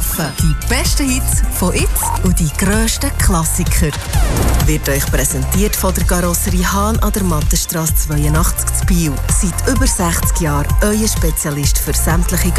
treffen die besten Hits von jetzt und die grössten Klassiker. Wird euch präsentiert von der Karosserie Hahn an der Mattenstrasse 82 zu Biel. Seit über 60 Jahren euer Spezialist für sämtliche